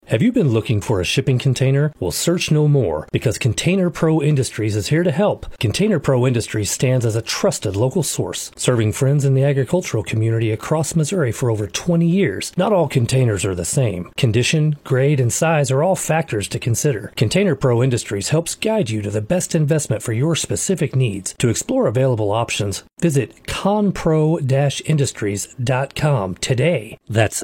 Have you been looking for a shipping container? Well, search no more, because Container Pro Industries is here to help. Container Pro Industries stands as a trusted local source, serving friends in the agricultural community across Missouri for over 20 years. Not all containers are the same. Condition, grade, and size are all factors to consider. Container Pro Industries helps guide you to the best investment for your specific needs. To explore available options, visit conpro-industries.com today. That's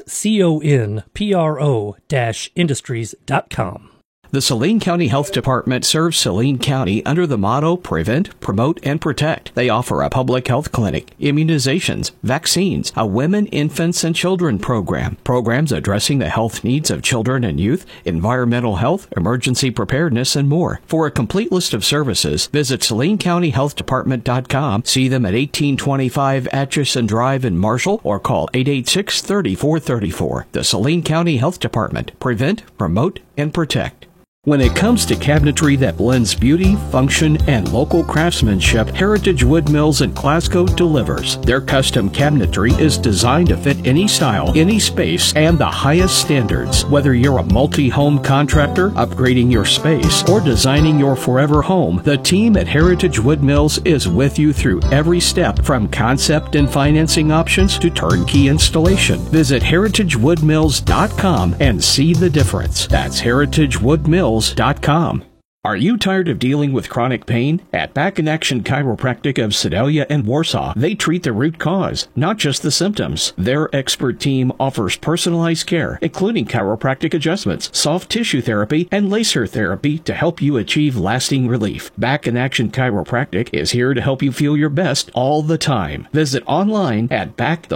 CONPRO-industries.com. The Saline County Health Department serves Saline County under the motto Prevent, Promote, and Protect. They offer a public health clinic, immunizations, vaccines, a women, infants, and children program, programs addressing the health needs of children and youth, environmental health, emergency preparedness, and more. For a complete list of services, visit SalineCountyHealthDepartment.com, see them at 1825 Atchison Drive in Marshall, or call 886-3434. The Saline County Health Department. Prevent, Promote, and Protect. When it comes to cabinetry that blends beauty, function, and local craftsmanship, Heritage Wood Mills in Glasgow delivers. Their custom cabinetry is designed to fit any style, any space, and the highest standards. Whether you're a multi-home contractor, upgrading your space, or designing your forever home, the team at Heritage Wood Mills is with you through every step, from concept and financing options to turnkey installation. Visit heritagewoodmills.com and see the difference. That's heritagewoodmills.com. Are you tired of dealing with chronic pain? At Back in Action Chiropractic of Sedalia and Warsaw, they treat the root cause, not just the symptoms. Their expert team offers personalized care, including chiropractic adjustments, soft tissue therapy, and laser therapy to help you achieve lasting relief. Back in Action Chiropractic is here to help you feel your best all the time. Visit online at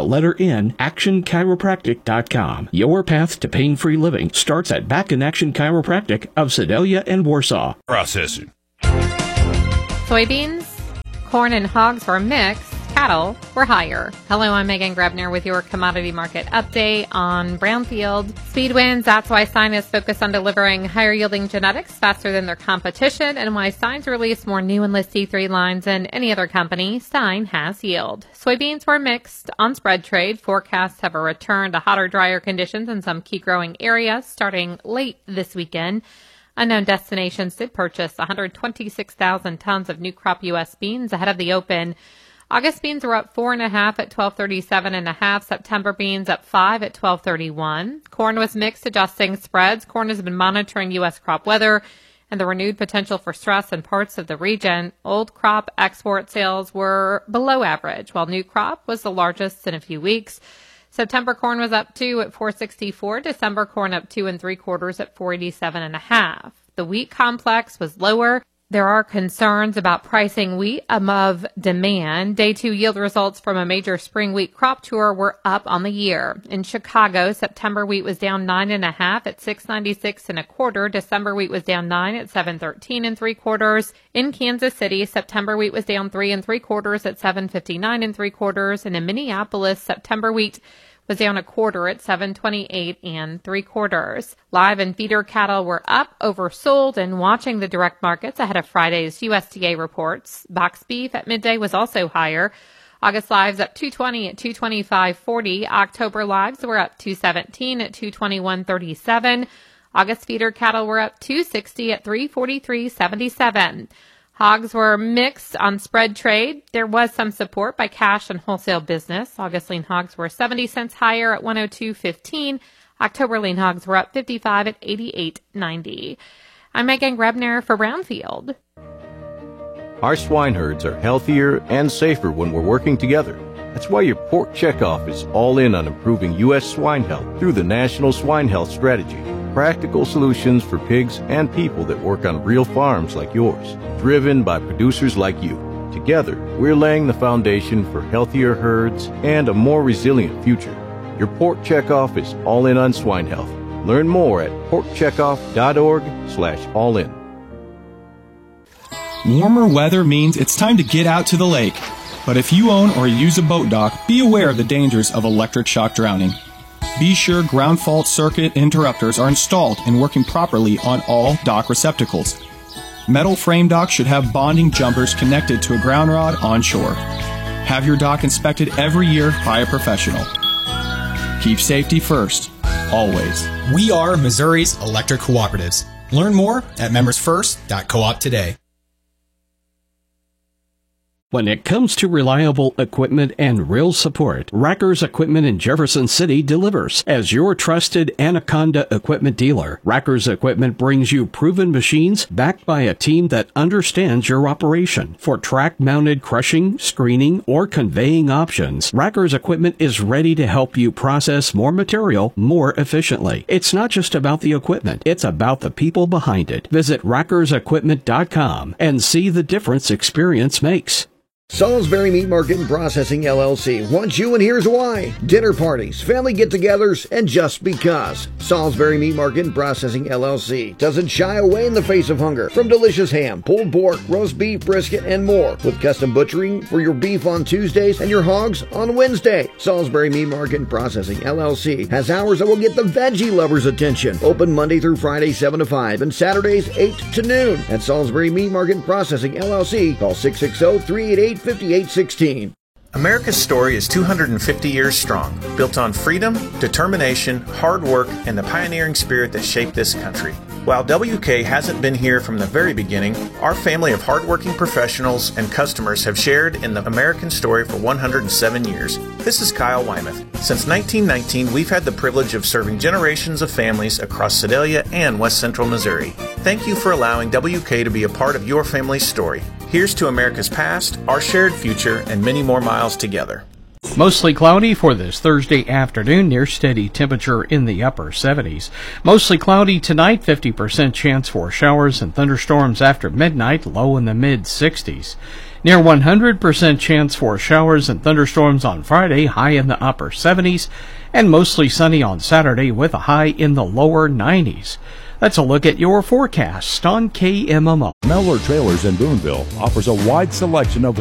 actionchiropractic.com. Your path to pain-free living starts at Back in Action Chiropractic of Sedalia and Warsaw. Processing. Soybeans, corn, and hogs were mixed. Cattle were higher. Hello, I'm Megan Grebner with your commodity market update on Brownfield. Speed wins. That's why Stine is focused on delivering higher yielding genetics faster than their competition, and why Stine's released more new Enlist C3 lines than any other company. Stine has yield. Soybeans were mixed on spread trade. Forecasts have a return to hotter, drier conditions in some key growing areas starting late this weekend. Unknown Destinations did purchase 126,000 tons of new crop U.S. beans ahead of the open. August beans were up 4.5 at 1237.5. September beans up 5 at 1231. Corn was mixed, adjusting spreads. Corn has been monitoring U.S. crop weather and the renewed potential for stress in parts of the region. Old crop export sales were below average, while new crop was the largest in a few weeks. September corn was up 2 at 464. December corn up 2 3/4 at 487.5. The wheat complex was lower. There are concerns about pricing wheat above demand. Day 2 yield results from a major spring wheat crop tour were up on the year. In Chicago, September wheat was down 9.5 at 696.25. December wheat was down 9 at 713 3/4. In Kansas City, September wheat was down 3 3/4 at 759 3/4. And in Minneapolis, September wheat was down 1/4 at 728 3/4. Live and feeder cattle were up, oversold, and watching the direct markets ahead of Friday's USDA reports. Box beef at midday was also higher. August lives up 220 at 225.40. October lives were up 217 at 221.37. August feeder cattle were up 260 at 343.77. Hogs were mixed on spread trade. There was some support by cash and wholesale business. August lean hogs were 70 cents higher at 102.15. October lean hogs were up 55 at 88.90. I'm Megan Grebner for Brownfield. Our swine herds are healthier and safer when we're working together. That's why your Pork Checkoff is all in on improving U.S. swine health through the National Swine Health Strategy. Practical solutions for pigs and people that work on real farms like yours, driven by producers like you. Together, we're laying the foundation for healthier herds and a more resilient future. Your Pork Checkoff is all in on swine health. Learn more at porkcheckoff.org/all-in. Warmer weather means it's time to get out to the lake. But if you own or use a boat dock, be aware of the dangers of electric shock drowning. Be sure ground fault circuit interrupters are installed and working properly on all dock receptacles. Metal frame docks should have bonding jumpers connected to a ground rod on shore. Have your dock inspected every year by a professional. Keep safety first. always. We are Missouri's electric cooperatives. Learn more at membersfirst.coop today. When it comes to reliable equipment and real support, Rackers Equipment in Jefferson City delivers. As your trusted Anaconda equipment dealer, Rackers Equipment brings you proven machines backed by a team that understands your operation. For track-mounted crushing, screening, or conveying options, Rackers Equipment is ready to help you process more material more efficiently. It's not just about the equipment, it's about the people behind it. Visit rackersequipment.com and see the difference experience makes. Salisbury Meat Market and Processing LLC wants you, and here's why. Dinner parties, family get-togethers, and just because. Salisbury Meat Market and Processing LLC doesn't shy away in the face of hunger. From delicious ham, pulled pork, roast beef, brisket, and more. With custom butchering for your beef on Tuesdays and your hogs on Wednesday. Salisbury Meat Market and Processing LLC has hours that will get the veggie lovers' attention. Open Monday through Friday 7 to 5 and Saturdays 8 to noon. At Salisbury Meat Market and Processing LLC, call 660-388-5816. America's story is 250 years strong, built on freedom, determination, hard work, and the pioneering spirit that shaped this country. While WK hasn't been here from the very beginning, our family of hardworking professionals and customers have shared in the American story for 107 years. This is Kyle Wymuth. Since 1919, we've had the privilege of serving generations of families across Sedalia and West Central Missouri. Thank you for allowing WK to be a part of your family's story. Here's to America's past, our shared future, and many more miles together. Mostly cloudy for this Thursday afternoon, near steady temperature in the upper 70s. Mostly cloudy tonight, 50% chance for showers and thunderstorms after midnight, low in the mid-60s. Near 100% chance for showers and thunderstorms on Friday, high in the upper 70s. And mostly sunny on Saturday with a high in the lower 90s. That's a look at your forecast on KMMO. Mellor Trailers in Boonville offers a wide selection of